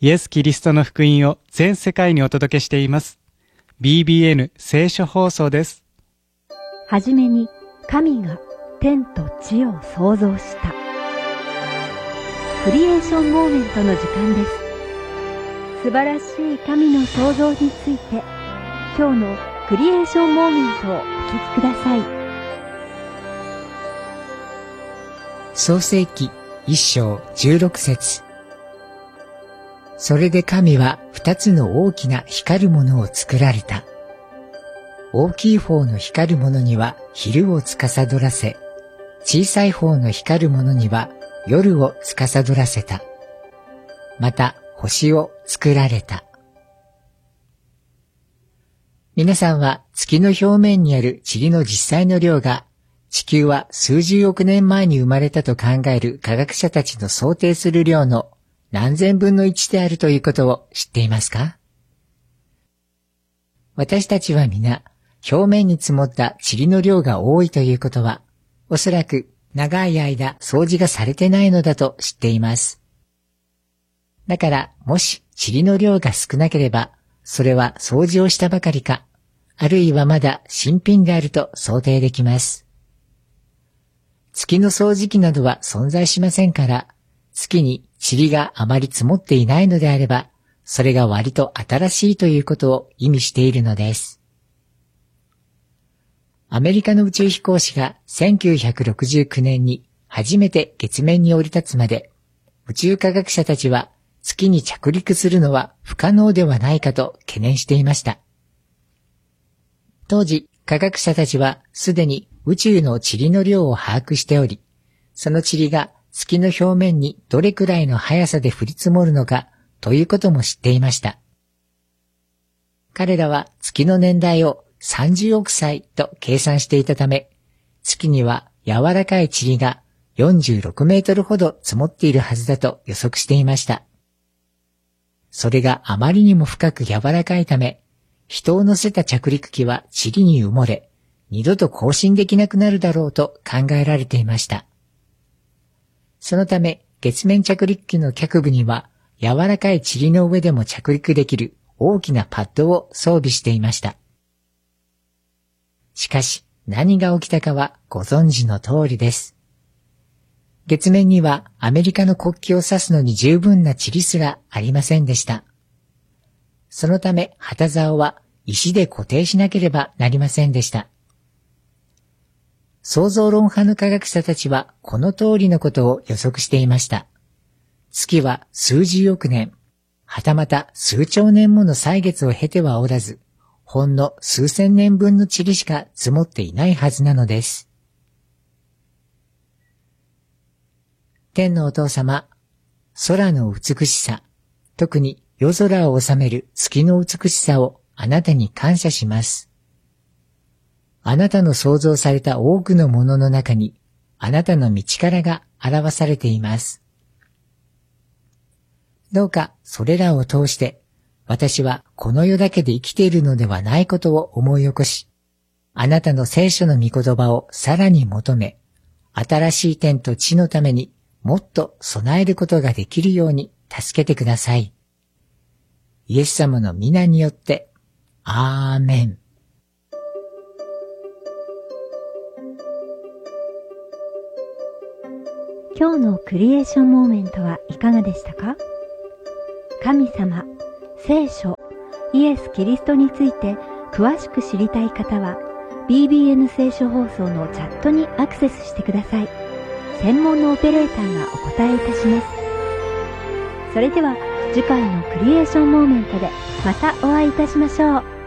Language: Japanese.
イエス・キリストの福音を全世界にお届けしています。BBN 聖書放送です。 はじめに神が天と地を創造した。クリエーションモーメントの時間です。素晴らしい神の創造について、今日のクリエーションモーメントをお聞きください。 創世記1章16節。それで神は2つの大きな光るものを作られた。大きい方の光るものには昼を司らせ、小さい方の光るものには夜を司らせた。また星を作られた。皆さんは月の表面にある塵の実際の量が地球は数十億年前に生まれたと考える科学者たちの想定する量の何千分の1であるということを知っていますか？私たちは皆表面に積もった塵の量が多いということは、おそらく長い間掃除がされてないのだと知っています。だからもし塵の量が少なければ、それは掃除をしたばかりか、あるいはまだ新品であると想定できます。月の掃除機などは存在しませんから、月に塵があまり積もっていないのであれば、それが割と新しいということを意味しているのです。アメリカの宇宙飛行士が1969年に初めて月面に降り立つまで、宇宙科学者たちは月に着陸するのは不可能ではないかと懸念していました。当時、科学者たちはすでに宇宙の塵の量を把握しており、その塵が月の表面にどれくらいの速さで降り積もるのかということも知っていました。彼らは月の年代を30億歳と計算していたため、月には柔らかい塵が46メートルほど積もっているはずだと予測していました。それがあまりにも深く柔らかいため、人を乗せた着陸機は塵に埋もれ、二度と更新できなくなるだろうと考えられていました。そのため、月面着陸機の脚部には柔らかい塵の上でも着陸できる大きなパッドを装備していました。しかし、何が起きたかはご存知の通りです。月面にはアメリカの国旗を指すのに十分な塵すらありませんでした。そのため旗竿は石で固定しなければなりませんでした。創造論派の科学者たちはこの通りのことを予測していました。月は数十億年、はたまた数兆年もの歳月を経てはおらず、ほんの数千年分の塵しか積もっていないはずなのです。天のお父様、空の美しさ、特に夜空を収める月の美しさをあなたに感謝します。あなたの創造された多くのものの中に、あなたの道からが表されています。どうかそれらを通して、私はこの世だけで生きているのではないことを思い起こし、あなたの聖書の御言葉をさらに求め、新しい天と地のためにもっと備えることができるように助けてください。イエス様の皆によって、アーメン。 今日のクリエーションモーメントはいかがでしたか？神様、聖書、イエス・キリストについて詳しく知りたい方は BBN 聖書放送のチャットにアクセスしてください。専門のオペレーターがお答えいたします。それでは次回のクリエーションモーメントでまたお会いいたしましょう。